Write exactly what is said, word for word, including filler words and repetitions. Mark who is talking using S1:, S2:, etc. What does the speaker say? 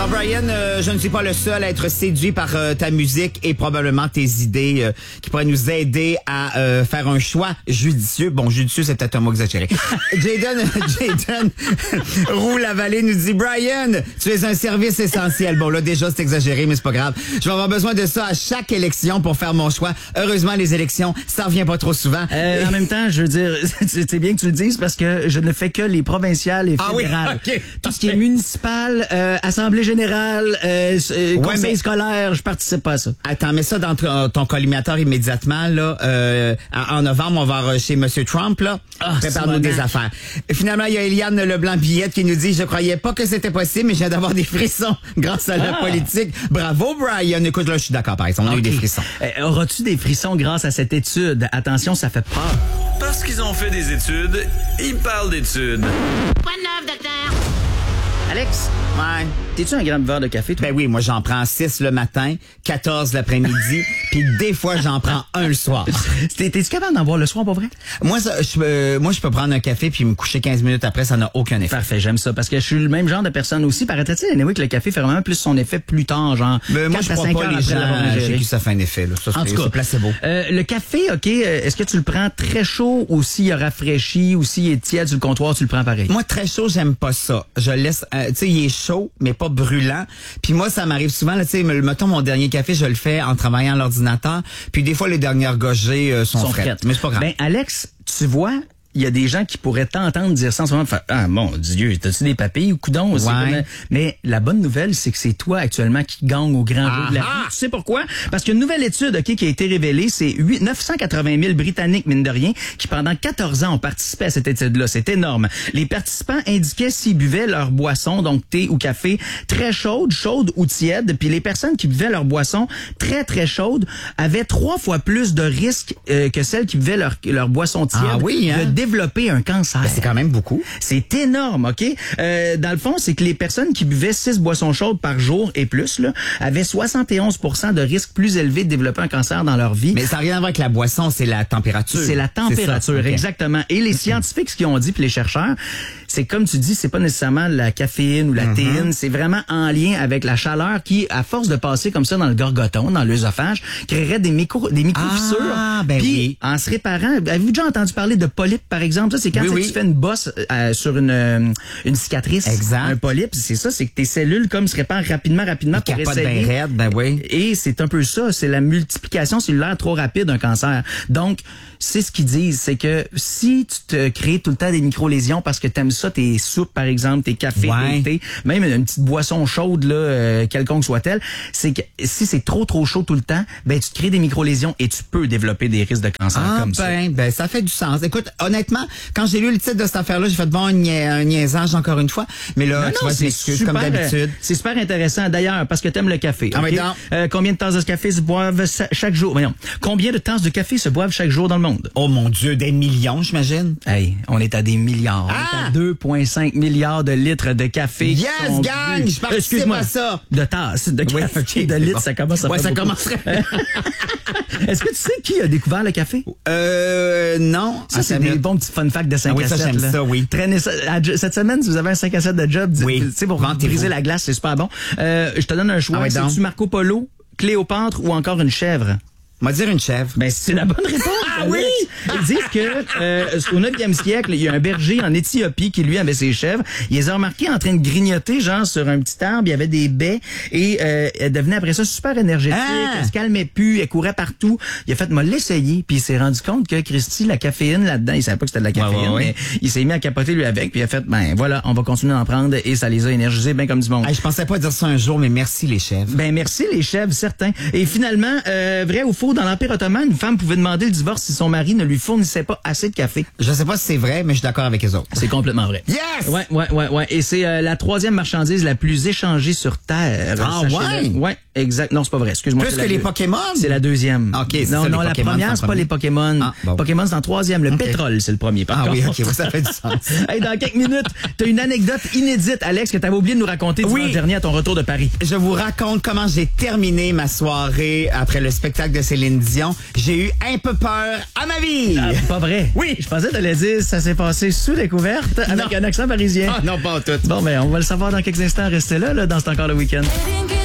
S1: Alors, Brian, euh, je ne suis pas le seul à être séduit par euh, ta musique et probablement tes idées euh, qui pourraient nous aider à euh, faire un choix judicieux. Bon, judicieux, c'est peut-être un mot exagéré. Jayden, Jayden Roux-Lavallée nous dit, Brian, tu es un service essentiel. Bon, là, déjà, c'est exagéré, mais c'est pas grave. Je vais avoir besoin de ça à chaque élection pour faire mon choix. Heureusement, les élections, ça revient pas trop souvent.
S2: Euh,
S1: et...
S2: En même temps, je veux dire, c'est bien que tu le dises parce que je ne fais que les provinciales et fédérales.
S1: Ah oui, okay.
S2: Tout ce qui est municipal, euh, assemblée générale, euh, euh, conseil ouais, mais... scolaire, je participe pas à ça.
S1: Attends, mets ça dans ton, ton collimateur immédiatement, là. Euh, en novembre, on va chez M. Trump, là. Oh, prépare-nous des affaires. Finalement, il y a Eliane Leblanc-Billette qui nous dit, je croyais pas que c'était possible, mais je viens d'avoir des frissons grâce à la ah. politique. Bravo, Brian. Écoute, là, je suis d'accord, par exemple. On a okay. eu des frissons.
S2: Euh, auras-tu des frissons grâce à cette étude? Attention, ça fait peur.
S3: Parce qu'ils ont fait des études, ils parlent d'études.
S4: Quoi de neuf, docteur?
S2: Alex,
S1: ouais.
S2: T'es-tu un grand buveur de café, toi?
S1: Ben oui, moi j'en prends six le matin, quatorze l'après-midi, puis des fois j'en prends un le soir.
S2: T'es-tu capable d'en boire le soir, pas vrai?
S1: Moi, ça, je, euh, moi, je peux prendre un café puis me coucher quinze minutes après, ça n'a aucun effet.
S2: Parfait, j'aime ça, parce que je suis le même genre de personne aussi. Paraît-il, anyway, que le café fait vraiment plus son effet plus tard, genre
S1: ben, moi, je crois pas les gens chez qui ça fait un effet. Là. Ça,
S2: en tout cas,
S1: c'est placebo.
S2: Euh, le café, OK, est-ce que tu le prends très chaud ou s'il a rafraîchi ou s'il est tiède sur le comptoir, tu le prends pareil?
S1: Moi, très chaud, j'aime pas ça. Je laisse, euh, tu sais, il est chaud, mais pas brûlant. Puis moi, ça m'arrive souvent, tu sais, mettons mon dernier café, je le fais en travaillant à l'ordinateur. Puis des fois, les dernières gorgées euh, sont, sont frettes. Mais c'est pas grave.
S2: Ben, Alex, tu vois, il y a des gens qui pourraient t'entendre dire ça en ce moment, faire, ah mon Dieu, t'as-tu des papilles ou coudons?
S1: Ouais.
S2: Mais la bonne nouvelle, c'est que c'est toi actuellement qui gagne au grand jeu de la vie. Tu sais pourquoi? Parce qu'une nouvelle étude, OK, qui a été révélée, c'est neuf cent quatre-vingt mille Britanniques, mine de rien, qui pendant quatorze ans ont participé à cette étude-là. C'est énorme. Les participants indiquaient s'ils buvaient leur boisson, donc thé ou café, très chaude, chaude ou tiède. Puis les personnes qui buvaient leur boisson très, très chaude avaient trois fois plus de risques euh, que celles qui buvaient leur, leur boisson tiède.
S1: Ah oui, hein?
S2: De développer un cancer.
S1: Ben, c'est quand même beaucoup.
S2: C'est énorme, OK? Euh, dans le fond, c'est que les personnes qui buvaient six boissons chaudes par jour et plus là, avaient soixante et onze pour cent de risque plus élevé de développer un cancer dans leur vie.
S1: Mais ça n'a rien à voir avec la boisson, c'est la température.
S2: C'est la température, okay. Exactement. Et les scientifiques, ce qu'ils ont dit, puis les chercheurs, c'est comme tu dis, c'est pas nécessairement la caféine ou la mm-hmm. théine, c'est vraiment en lien avec la chaleur qui, à force de passer comme ça dans le gorgoton, dans l'œsophage, créerait des micro des micro-fissures.
S1: Ah, ben
S2: puis,
S1: oui.
S2: en se réparant, avez-vous déjà entendu parler de polypes, par exemple? Ça, c'est quand
S1: oui, oui.
S2: tu fais une bosse euh, sur une, euh, une cicatrice.
S1: Exact.
S2: Un polype, c'est ça, c'est que tes cellules comme se réparent rapidement, rapidement
S1: Il
S2: pour essayer.
S1: Ben raide, ben oui.
S2: Et c'est un peu ça, c'est la multiplication cellulaire trop rapide d'un cancer. Donc, c'est ce qu'ils disent, c'est que si tu te crées tout le temps des micro-lésions parce que t'aimes ça, tes soupes, par exemple, tes cafés,
S1: ouais.
S2: tes thés, même une petite boisson chaude, là, euh, quelconque soit-elle, c'est que si c'est trop, trop chaud tout le temps, ben, tu te crées des micro-lésions et tu peux développer des risques de cancer
S1: ah,
S2: comme
S1: ben,
S2: ça.
S1: Ben, ça fait du sens. Écoute, honnêtement, quand j'ai lu le titre de cette affaire-là, j'ai fait bon, un, nia- un niaisage encore une fois. Mais là,
S2: non,
S1: tu
S2: non,
S1: vois, c'est super, comme d'habitude.
S2: C'est super intéressant, d'ailleurs, parce que t'aimes le café.
S1: Ah,
S2: okay? euh, combien de tasses de café se boivent chaque jour? Voyons. Combien de tasses de café se boivent chaque jour dans le monde?
S1: Oh mon Dieu, des millions, j'imagine.
S2: Hey, on est à des milliards.
S1: Ah!
S2: On est à deux virgule cinq milliards de litres de café.
S1: Yes, gang!
S2: Bu.
S1: Je participe à ça.
S2: De tasses de
S1: oui,
S2: café.
S1: Okay,
S2: de litres,
S1: bon.
S2: ça commence à
S1: ouais,
S2: faire
S1: ça
S2: beaucoup.
S1: commencerait.
S2: Est-ce que tu sais qui a découvert le café?
S1: Euh, non.
S2: Ça, c'est des bons petits fun facts de cinq
S1: ah, oui,
S2: à
S1: ça,
S2: sept.
S1: J'aime
S2: là.
S1: ça, oui.
S2: Traînez ça. Cette semaine, si vous avez un cinq à sept de job,
S1: oui.
S2: tu sais, pour briser la glace, c'est super bon. Euh, je te donne un choix. Ah, ouais, c'est-tu Marco Polo, Cléopâtre ou encore une chèvre?
S1: On va dire une chèvre.
S2: Ben, c'est la bonne réponse.
S1: Ah oui!
S2: Ils disent que euh, au neuvième siècle, il y a un berger en Éthiopie qui, lui, avait ses chèvres. Il les a remarquées en train de grignoter, genre, sur un petit arbre. Il y avait des baies et euh, elle devenait après ça super énergétique. Ah! Elle se calmait plus, elle courait partout. Il a fait, m'a l'essayer, puis il s'est rendu compte que, Christy, la caféine là-dedans, il savait pas que c'était de la caféine, ouais, ouais, ouais. mais il s'est mis à capoter lui avec, puis il a fait, ben voilà, on va continuer d'en prendre et ça les a énergisés bien comme du monde.
S1: Hey, je pensais pas dire ça un jour, mais merci les chèvres.
S2: Ben merci les chèvres, certains. Et finalement, euh, vrai ou faux, dans l'Empire ottoman, une femme pouvait demander le divorce si son mari ne lui fournissait pas assez de café.
S1: Je sais pas si c'est vrai, mais je suis d'accord avec les autres.
S2: C'est complètement vrai.
S1: Yes!
S2: Ouais, ouais, ouais, ouais. Et c'est euh, la troisième marchandise la plus échangée sur Terre.
S1: Ah ouais?
S2: Ouais, exact. Non, c'est pas vrai. Excuse-moi.
S1: Plus que les deux. Pokémon?
S2: C'est la deuxième.
S1: OK, c'est
S2: Non,
S1: ça,
S2: non,
S1: les
S2: la
S1: Pokémon,
S2: première, c'est pas les Pokémon. Ah, bon. Pokémon, c'est en troisième. Le okay. pétrole, c'est le premier. Par
S1: ah
S2: contre.
S1: oui, OK, ça fait du sens.
S2: Hey, dans quelques minutes, t'as une anecdote inédite, Alex, que t'avais oublié de nous raconter dimanche
S1: oui.
S2: dernier à ton retour de Paris.
S1: Je vous raconte comment j'ai terminé ma soirée après le spectacle de Céline Céline Dion. J'ai eu un peu peur à ma vie.
S2: Ah, pas vrai.
S1: Oui.
S2: Je pensais que t'allais dire ça s'est passé sous découverte avec
S1: Non.
S2: un accent parisien.
S1: Ah non, pas en tout.
S2: Bon, ben, on va le savoir dans quelques instants. Restez là, là, dans cet encore le week-end.